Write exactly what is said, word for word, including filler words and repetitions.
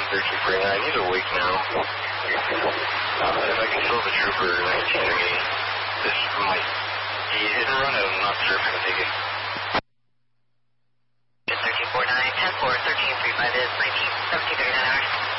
thirteen forty-nine, he's awake now. Uh, if I can kill the trooper nineteen to me, this might be hit and run, and I'm not sure if I can take it. thirteen forty-nine, ten four, thirteen thirty-five is nineteen, seventeen thirty-nine hours.